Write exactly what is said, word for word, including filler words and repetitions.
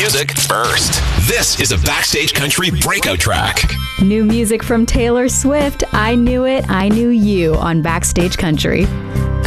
music first. This is a Backstage Country breakout track. New music from Taylor Swift, I Knew It, I Knew You on Backstage Country.